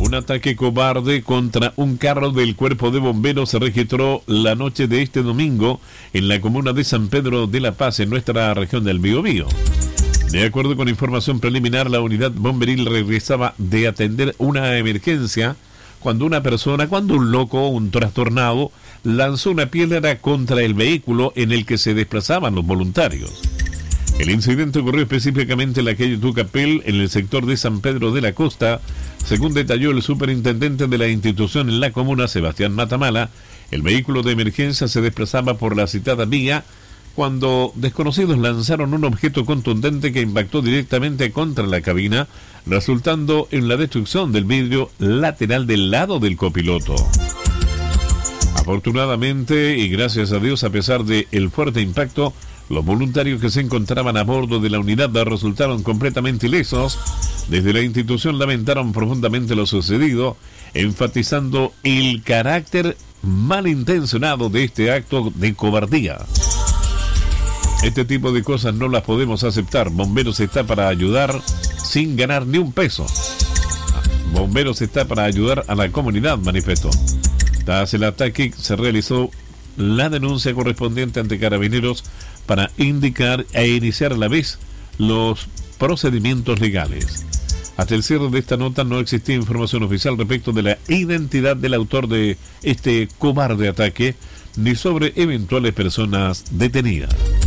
Un ataque cobarde contra un carro del Cuerpo de Bomberos se registró la noche de este domingo en la comuna de San Pedro de la Paz, en nuestra región del Biobío. De acuerdo con información preliminar, la unidad bomberil regresaba de atender una emergencia cuando un loco, un trastornado, lanzó una piedra contra el vehículo en el que se desplazaban los voluntarios. El incidente ocurrió específicamente en la calle Tucapel, en el sector de San Pedro de la Costa. Según detalló el superintendente de la institución en la comuna, Sebastián Matamala, el vehículo de emergencia se desplazaba por la citada vía cuando desconocidos lanzaron un objeto contundente que impactó directamente contra la cabina, resultando en la destrucción del vidrio lateral del lado del copiloto. Afortunadamente, y gracias a Dios, a pesar del fuerte impacto, los voluntarios que se encontraban a bordo de la unidad resultaron completamente ilesos. Desde la institución lamentaron profundamente lo sucedido, enfatizando el carácter malintencionado de este acto de cobardía. Este tipo de cosas no las podemos aceptar. Bomberos está para ayudar sin ganar ni un peso. Bomberos está para ayudar a la comunidad, manifestó. Tras el ataque se realizó la denuncia correspondiente ante Carabineros para indicar e iniciar a la vez los procedimientos legales. Hasta el cierre de esta nota no existía información oficial respecto de la identidad del autor de este cobarde ataque, ni sobre eventuales personas detenidas.